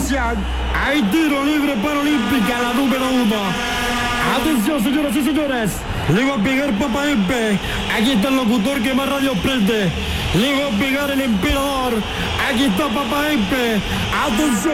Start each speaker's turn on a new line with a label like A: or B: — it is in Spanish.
A: Cristian. Hay tiro libre para Olímpica, la número 1. Atención, señoras y señores. Le va a pegar Papa Empe. Aquí está el locutor que más radio prende. Le va a pegar el emperador. Aquí está Papa Empe. Atención.